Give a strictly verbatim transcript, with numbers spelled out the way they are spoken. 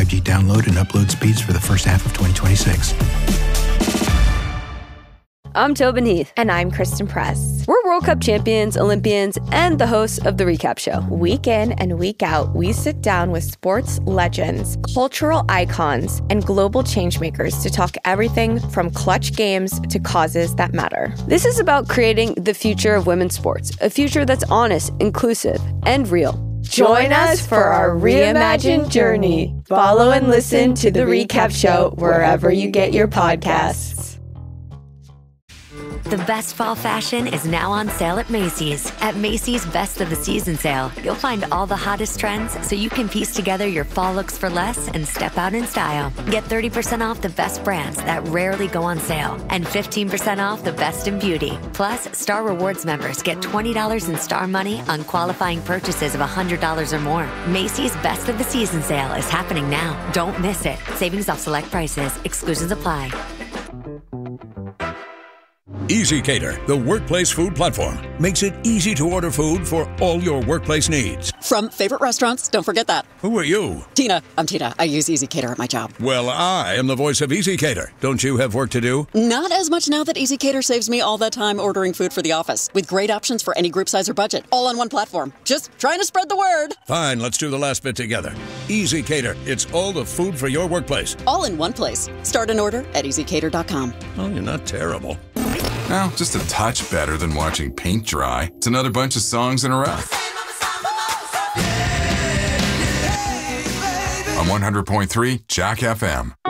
five G download and upload speeds for the first half of twenty twenty-six. I'm Tobin Heath. And I'm Kristen Press. We're World Cup champions, Olympians, and the hosts of The Recap Show. Week in and week out, we sit down with sports legends, cultural icons, and global changemakers to talk everything from clutch games to causes that matter. This is about creating the future of women's sports, a future that's honest, inclusive, and real. Join us for our reimagined journey. Follow and listen to The Recap Show wherever you get your podcasts. The best fall fashion is now on sale at Macy's. At Macy's Best of the Season sale, you'll find all the hottest trends so you can piece together your fall looks for less and step out in style. Get thirty percent off the best brands that rarely go on sale and fifteen percent off the best in beauty. Plus, Star Rewards members get twenty dollars in Star Money on qualifying purchases of one hundred dollars or more. Macy's Best of the Season sale is happening now. Don't miss it. Savings off select prices. Exclusions apply. EasyCater, the workplace food platform, makes it easy to order food for all your workplace needs. From favorite restaurants, don't forget that. Who are you? Tina. I'm Tina. I use EasyCater at my job. Well, I am the voice of EasyCater. Don't you have work to do? Not as much now that EasyCater saves me all that time ordering food for the office, with great options for any group size or budget, all on one platform. Just trying to spread the word. Fine, let's do the last bit together. EasyCater, it's all the food for your workplace. All in one place. Start an order at easy cater dot com. Oh, you're not terrible. Well, just a touch better than watching paint dry. It's another bunch of songs in a row. On one hundred point three Jack F M.